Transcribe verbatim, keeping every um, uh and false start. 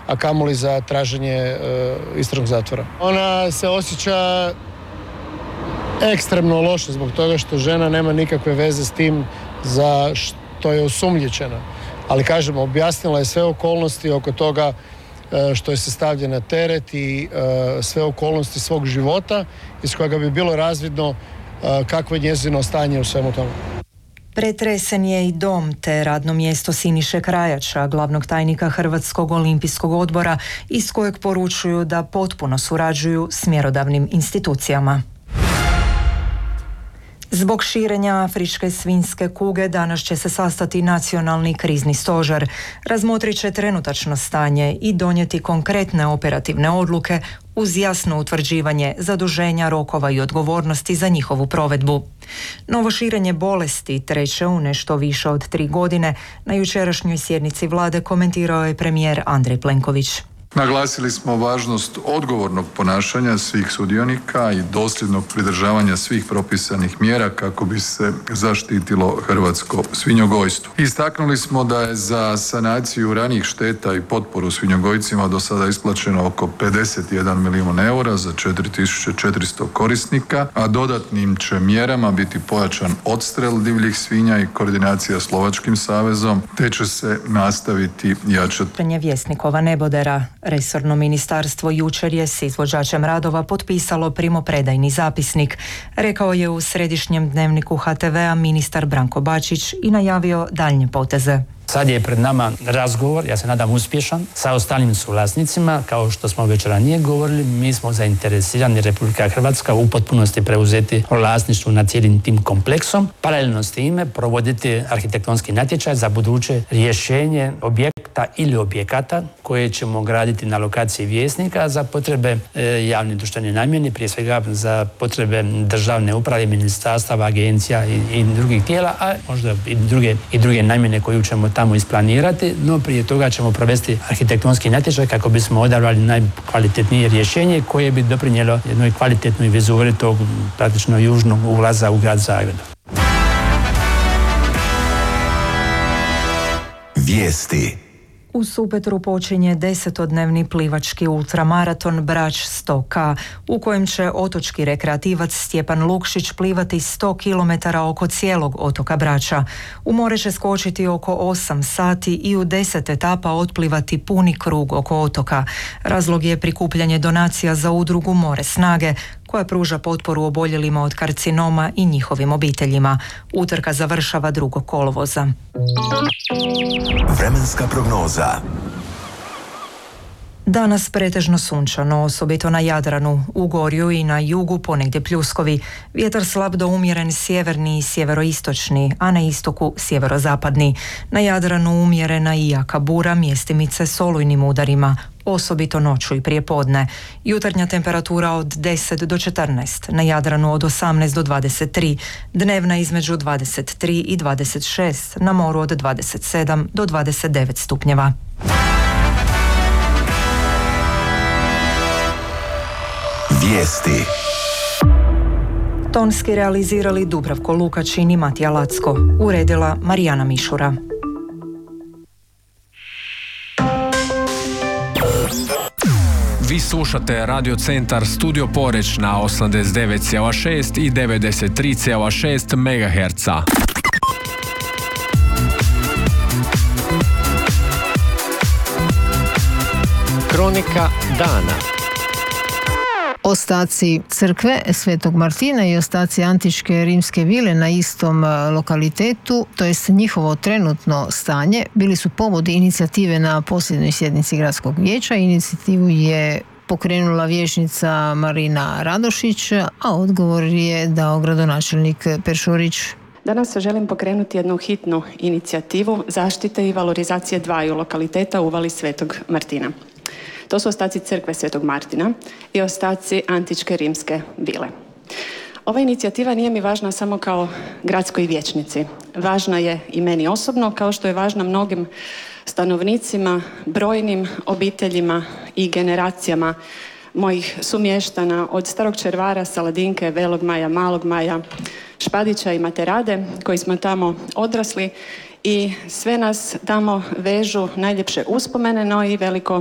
a kamoli za traženje uh, istražnog zatvora. Ona se osjeća ekstremno loše zbog toga što žena nema nikakve veze s tim za što je osumnjičena. Ali kažemo, objasnila je sve okolnosti oko toga što je se stavljen na teret i sve okolnosti svog života iz kojega bi bilo razvidno kakvo je njezino stanje u svemu tomu. Pretresen je i dom te radno mjesto Siniše Krajača, glavnog tajnika Hrvatskog olimpijskog odbora, iz kojeg poručuju da potpuno surađuju s mjerodavnim institucijama. Zbog širenja afričke svinjske kuge danas će se sastati nacionalni krizni stožer. Razmotrit će trenutačno stanje i donijeti konkretne operativne odluke uz jasno utvrđivanje zaduženja, rokova i odgovornosti za njihovu provedbu. Novo širenje bolesti treće u nešto više od tri godine na jučerašnjoj sjednici vlade komentirao je premijer Andrej Plenković. Naglasili smo važnost odgovornog ponašanja svih sudionika i dosljednog pridržavanja svih propisanih mjera kako bi se zaštitilo hrvatsko svinjogojstvo. Istaknuli smo da je za sanaciju ranijih šteta i potporu svinjogojcima do sada isplaćeno oko pedeset jedan milijun eura za četiri tisuće četiristo korisnika, a dodatnim će mjerama biti pojačan odstrel divljih svinja i koordinacija s Lovačkim savezom, te će se nastaviti jačati. Vjesnikova Nebodera. Resorno ministarstvo jučer je s izvođačem radova potpisalo primopredajni zapisnik, rekao je u središnjem dnevniku ha te vea ministar Branko Bačić i najavio daljnje poteze. Sad je pred nama razgovor, ja se nadam uspješan, sa ostalim suvlasnicima. Kao što smo već ranije govorili, mi smo zainteresirani, Republika Hrvatska, u potpunosti preuzeti vlasništvo nad cijelim tim kompleksom. Paralelno s time provoditi arhitektonski natječaj za buduće rješenje objekta ili objekata koje ćemo graditi na lokaciji Vjesnika za potrebe e, javne društvene namjene, prije svega za potrebe državne uprave, ministarstava, agencija i, i drugih tijela, a možda i druge, i druge namjene koju ćemo tamo isplanirati, no prije toga ćemo provesti arhitektonski natječaj kako bismo odabrali najkvalitetnije rješenje koje bi doprinijelo jednoj kvalitetnoj vizuri tog praktično južnog ulaza u grad Zagreb. Vijesti. U Supetru počinje desetodnevni plivački ultramaraton Brač sto ka, u kojem će otočki rekreativac Stjepan Lukšić plivati sto kilometara oko cijelog otoka Brača. U more će skočiti oko osam sati i u deset etapa otplivati puni krug oko otoka. Razlog je prikupljanje donacija za udrugu More snage, koja pruža potporu oboljelima od karcinoma i njihovim obiteljima. Utrka završava drugog kolovoza. Vremenska prognoza. Danas pretežno sunčano, osobito na Jadranu, u Gorju i na jugu ponegdje pljuskovi. Vjetar slab do umjeren sjeverni i sjeveroistočni, a na istoku sjeverozapadni. Na Jadranu umjerena i jaka bura, mjestimice s olujnim udarima, osobito noću i prijepodne. Jutarnja temperatura od deset do četrnaest, na Jadranu od osamnaest do dvadeset tri, dnevna između dvadeset tri i dvadeset šest, na moru od dvadeset sedam do dvadeset devet stupnjeva. Vijesti. Tonski realizirali Dubravko Lukačin i Matija Lacko. Uredila Marijana Mišura. Vi slušate Radio Centar Studio Poreć na osamdeset devet zarez šest i devedeset tri zarez šest megaherca. Kronika dana. Ostaci crkve Svetog Martina i ostaci antičke rimske vile na istom lokalitetu, to jest njihovo trenutno stanje, bili su povod inicijative na posljednjoj sjednici gradskog vijeća. Inicijativu je pokrenula vijećnica Marina Radošić, a odgovor je dao gradonačelnik Peršurić. Danas želim pokrenuti jednu hitnu inicijativu zaštite i valorizacije dvaju lokaliteta u uvali Svetog Martina. To su ostaci crkve Svetog Martina i ostaci antičke rimske vile. Ova inicijativa nije mi važna samo kao gradskoj vijećnici. Važna je i meni osobno, kao što je važna mnogim stanovnicima, brojnim obiteljima i generacijama mojih sumještana od Starog Červara, Saladinke, Velog Maja, Malog Maja, Špadića i Materade, koji smo tamo odrasli i sve nas tamo vežu najljepše uspomene, no i veliko